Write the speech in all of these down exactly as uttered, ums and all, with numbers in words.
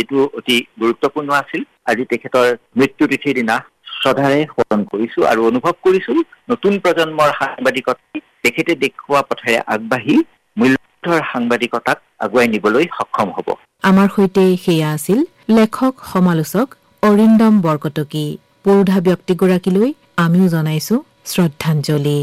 সেইটো অতি গুৰুত্বপূৰ্ণ আছিল। আজি তেখেতৰ মৃত্যু তিথিৰ দিনা শ্ৰদ্ধাৰে স্মৰণ কৰিছোঁ আৰু অনুভৱ কৰিছোঁ নতুন প্ৰজন্মৰ সাংবাদিকতাই তেখেতে দেখুওৱা পথেৰে আগবাঢ়ি মূল্যবোধৰ সাংবাদিকতাক আগুৱাই নিবলৈ সক্ষম হ'ব। আমাৰ সৈতে সেয়া আছিল লেখক সমালোচক অৰিন্দম বৰকটকী। পুৰোধা ব্যক্তিগৰাকীলৈ আমিও জনাইছো শ্ৰদ্ধাঞ্জলি।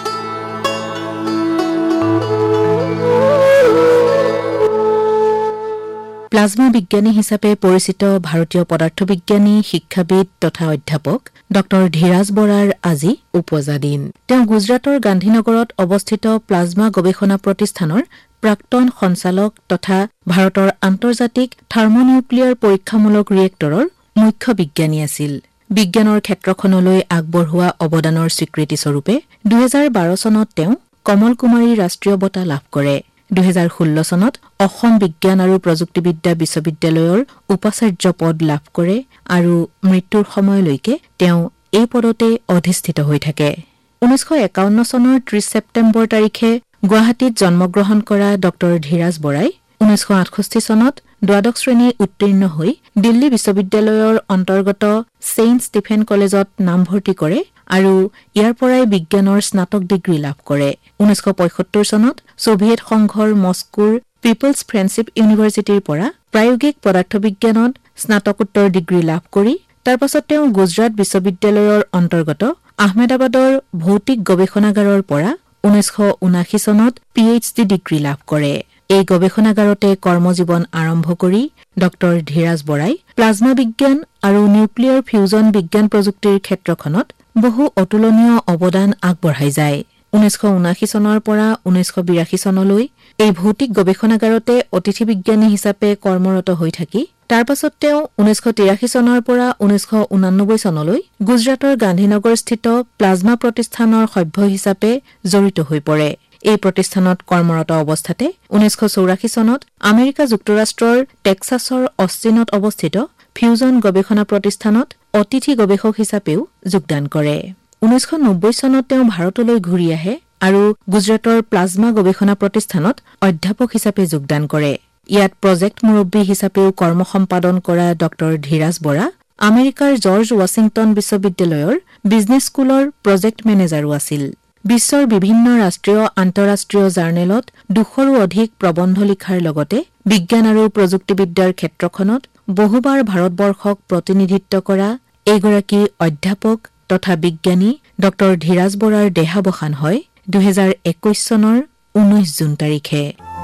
প্লাজমা বিজ্ঞানী হিচাপে পৰিচিত ভাৰতীয় পদাৰ্থ বিজ্ঞানী, শিক্ষাবিদ তথা অধ্যাপক ডক্টৰ ধীৰাজ বৰাৰ আজি উপজা দিন। তেওঁ গুজৰাটৰ গান্ধীনগৰত অৱস্থিত প্লাজমা গৱেষণা প্ৰতিষ্ঠানৰ প্ৰাক্তন সঞ্চালক তথা ভাৰতৰ আন্তৰ্জাতিক থাৰ্মনিউক্লিয়াৰ পৰীক্ষামূলক ৰিয়েক্টৰৰ মুখ্য বিজ্ঞানী আছিল। বিজ্ঞানৰ ক্ষেত্ৰখনলৈ আগবঢ়োৱা অৱদানৰ স্বীকৃতিস্বৰূপে দুহেজাৰ বাৰ চনত তেওঁ কমল কুমাৰী ৰাষ্ট্ৰীয় বঁটা লাভ কৰে। দুহেজাৰ ষোল্ল চনত অসম বিজ্ঞান আৰু প্ৰযুক্তিবিদ্যা বিশ্ববিদ্যালয়ৰ উপাচাৰ্য পদ লাভ কৰে আৰু মৃত্যুৰ সময়লৈকে তেওঁ এই পদতে অধিষ্ঠিত হৈ থাকে। ঊনৈছশ একাৱন্ন চনৰ ত্ৰিশ ছেপ্টেম্বৰ তাৰিখে গুৱাহাটীত জন্মগ্ৰহণ কৰা ডক্টৰ ধীৰাজ বৰাই ঊনৈছশ আঠষষ্ঠি চনত দ্বাদশ শ্ৰেণী উত্তীৰ্ণ হৈ দিল্লী বিশ্ববিদ্যালয়ৰ অন্তৰ্গত ছেইণ্ট ষ্টিফেন কলেজত নামভৰ্তি কৰে আৰু ইয়াৰ পৰাই বিজ্ঞানৰ স্নাতক ডিগ্ৰী লাভ কৰে। ঊনৈছশ পঁয়সত্তৰ চনত ছোভিয়েট সংঘৰ মস্কোৰ পিপলছ ফ্ৰেণ্ডশ্বিপ ইউনিভাৰ্চিটিৰ পৰা প্ৰায়োগিক পদাৰ্থ বিজ্ঞানত স্নাতকোত্তৰ ডিগ্ৰী লাভ কৰি তাৰ পাছত তেওঁ গুজৰাট বিশ্ববিদ্যালয়ৰ অন্তৰ্গত আহমেদাবাদৰ ভৌতিক গৱেষণাগাৰৰ পৰা ঊনৈছশ ঊনাশী চনত পি এইচ ডি ডিগ্ৰী লাভ কৰে। এই গৱেষণাগাৰতে কৰ্মজীৱন আৰম্ভ কৰি ডক্টৰ ধীৰাজ বৰাই প্লাজমা বিজ্ঞান আৰু নিউক্লিয়াৰ ফিউজন বিজ্ঞান প্ৰযুক্তিৰ ক্ষেত্ৰখনত বহু অতুলনীয় অৱদান আগবঢ়াই যায়। ঊনৈছশ ঊনাশী চনৰ পৰা ঊনৈছশ বিৰাশী চনলৈ এই ভৌতিক গৱেষণাগাৰতে অতিথি বিজ্ঞানী হিচাপে কৰ্মৰত হৈ থাকি তাৰ পাছত তেওঁ ঊনৈছশ তিৰাশী চনৰ পৰা ঊনৈছশ ঊনানব্বৈ চনলৈ গুজৰাটৰ গান্ধীনগৰস্থিত প্লাজমা প্ৰতিষ্ঠানৰ সভ্য হিচাপে জড়িত হৈ পৰে। এই প্ৰতিষ্ঠানত কৰ্মৰত অৱস্থাতে ঊনৈছশ চৌৰাশী চনত আমেৰিকা যুক্তৰাষ্ট্ৰৰ টেক্সাছৰ অষ্টিনত অৱস্থিত ফিউজন গৱেষণা প্ৰতিষ্ঠানত অতিথি গৱেষক হিচাপেও যোগদান কৰে। ঊনৈছশ নব্বৈ চনত তেওঁ ভাৰতলৈ ঘূৰি আহে আৰু গুজৰাটৰ প্লাজমা গৱেষণা প্ৰতিষ্ঠানত অধ্যাপক হিচাপে যোগদান কৰে। ইয়াত প্ৰজেক্ট মুৰব্বী হিচাপেও কৰ্ম সম্পাদন কৰা ডক্টৰ ধীৰাজ বৰা আমেৰিকাৰ জৰ্জ ৱাশ্বিংটন বিশ্ববিদ্যালয়ৰ বিজনেছ স্কুলৰ প্ৰজেক্ট মেনেজাৰো আছিল। বিশ্বৰ বিভিন্ন ৰাষ্ট্ৰীয় আন্তঃৰাষ্ট্ৰীয় জাৰ্নেলত দুশৰো অধিক প্ৰবন্ধ লিখাৰ লগতে বিজ্ঞান আৰু প্ৰযুক্তিবিদ্যাৰ ক্ষেত্ৰখনত বহুবাৰ ভাৰতবৰ্ষক প্ৰতিনিধিত্ব কৰা এইগৰাকী অধ্যাপক তথা বিজ্ঞানী ডক্টৰ ধীৰাজ বৰাৰ দেহাৱসান হয় দুহেজাৰ একৈশ চনৰ ঊনৈশ জুন তাৰিখে।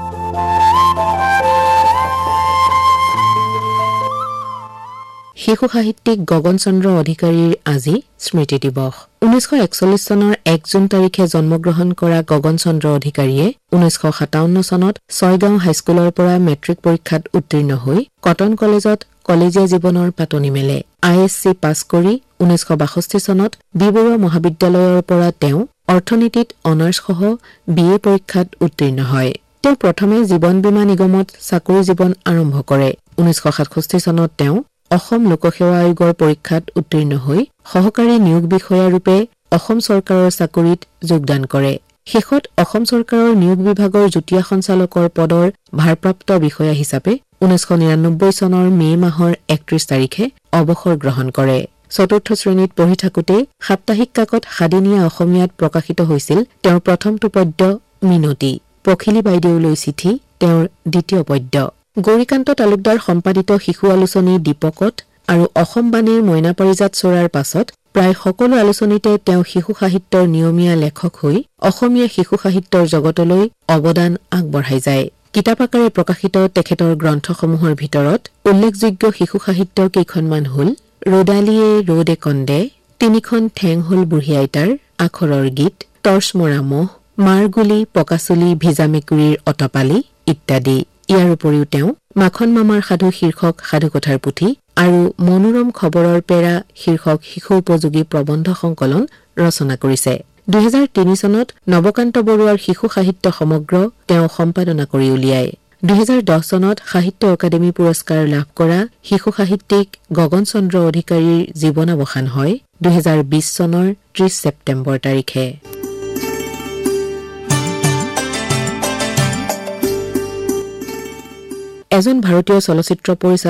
শিশু সাহিত্যিক গগন চন্দ্ৰ অধিকাৰীৰ আজি স্মৃতি দিৱস। ঊনৈছশ একচল্লিশ চনৰ এক জুন তাৰিখে জন্মগ্ৰহণ কৰা গগন চন্দ্ৰ অধিকাৰীয়ে ঊনৈছশ সাতাৱন্ন চনত ছয়গাঁও হাইস্কুলৰ পৰা মেট্ৰিক পৰীক্ষাত উত্তীৰ্ণ হৈ কটন কলেজত কলেজীয়া জীৱনৰ পাতনি মেলে। আই এছ চি পাছ কৰি ঊনৈছশ বাষষ্ঠি চনত বি বৰুৱা মহাবিদ্যালয়ৰ পৰা তেওঁ অৰ্থনীতিত অনাৰ্ছসহ বি এ পৰীক্ষাত উত্তীৰ্ণ হয়। তেওঁ প্ৰথমে জীৱন বীমা নিগমত চাকৰি জীৱন আৰম্ভ কৰে। ঊনৈছশ সাতষষ্ঠি চনত তেওঁ অসম লোকসেৱা আয়োগৰ পৰীক্ষাত উত্তীৰ্ণ হৈ সহকাৰী নিয়োগ বিষয়াৰূপে অসম চৰকাৰৰ চাকৰিত যোগদান কৰে। শেষত অসম চৰকাৰৰ নিয়োগ বিভাগৰ যুটীয়া সঞ্চালকৰ পদৰ ভাৰপ্ৰাপ্ত বিষয়া হিচাপে ঊনৈছশ নিৰানব্বৈ চনৰ মে' মাহৰ একত্ৰিশ তাৰিখে অৱসৰ গ্ৰহণ কৰে। চতুৰ্থ শ্ৰেণীত পঢ়ি থাকোঁতে সাপ্তাহিক কাকত সাদিনীয়া অসমীয়াত প্ৰকাশিত হৈছিল তেওঁৰ প্ৰথমটো পদ্য মিনতি। পখিলী বাইদেউলৈ চিঠি তেওঁৰ দ্বিতীয় পদ্য। গৌৰীকান্ত তালুকদাৰ সম্পাদিত শিশু আলোচনী দীপকত আৰু অসম বাণীৰ মইনা পাৰিজাত চৰাৰ পাছত প্ৰায় সকলো আলোচনীতে তেওঁ শিশু সাহিত্যৰ নিয়মীয়া লেখক হৈ অসমীয়া শিশু সাহিত্যৰ জগতলৈ অৱদান আগবঢ়াই যায়। কিতাপ আকাৰে প্ৰকাশিত তেখেতৰ গ্ৰন্থসমূহৰ ভিতৰত উল্লেখযোগ্য শিশু সাহিত্য কেইখনমান হ'ল ৰদালিয়ে ৰদে কন্দে, তিনিখন ঠেং হল বুঢ়ী আইতাৰ, আখৰৰ গীত, টৰ্চ মৰা মহ, মাৰগুলি, পকাচুলি, ভিজা মেকুৰীৰ অটপালি ইত্যাদি। ইয়াৰ উপৰিও তেওঁ মাখন মামাৰ সাধু শীৰ্ষক সাধুকথাৰ পুথি আৰু মনোৰম খবৰৰ পেৰা শীৰ্ষক শিশু উপযোগী প্ৰবন্ধ সংকলন ৰচনা কৰিছে। দুহেজাৰ তিনি চনত নৱকান্ত বৰুৱাৰ শিশু সাহিত্য সমগ্ৰ তেওঁ সম্পাদনা কৰি উলিয়ায়। দুহেজাৰ দহ চনত সাহিত্য অকাডেমী পুৰস্কাৰ লাভ কৰা শিশু সাহিত্যিক গগন চন্দ্ৰ অধিকাৰীৰ জীৱনাৱসান হয় দুহেজাৰ বিশ চনৰ ত্ৰিশ ছেপ্টেম্বৰ তাৰিখে। এজন ভাৰতীয় চলচ্চিত্ৰ পৰিচালক